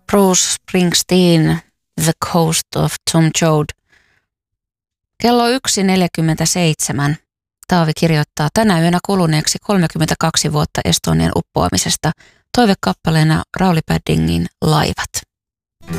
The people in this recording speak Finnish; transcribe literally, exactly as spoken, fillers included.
Bruce Springsteen, The Coast of Tom Joad. Kello yksi neljäkymmentäseitsemän. Taavi kirjoittaa tänä yönä kuluneeksi kolmekymmentäkaksi vuotta Estonian uppoamisesta, toivekappaleena Rauli Paddingin Laivat.